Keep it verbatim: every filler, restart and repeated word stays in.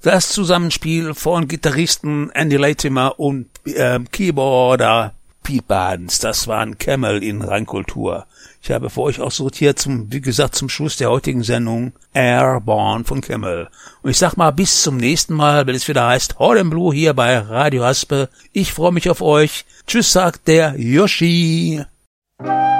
Das Zusammenspiel von Gitarristen Andy Latimer und äh, Keyboarder Pete Barnes, das waren Camel in Reinkultur. Ich habe für euch ausgesucht hier zum, wie gesagt, zum Schluss der heutigen Sendung Airborne von Camel. Und ich sag mal, bis zum nächsten Mal, wenn es wieder heißt Hot and Blue hier bei Radio Haspe. Ich freue mich auf euch. Tschüss, sagt der Yoshi.